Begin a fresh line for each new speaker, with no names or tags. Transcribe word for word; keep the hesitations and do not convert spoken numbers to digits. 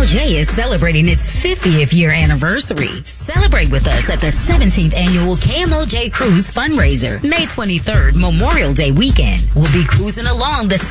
M J is celebrating its fiftieth year anniversary. Celebrate with us at the seventeenth Annual K M O J Cruise Fundraiser, May twenty-third, Memorial Day weekend. We'll be cruising along the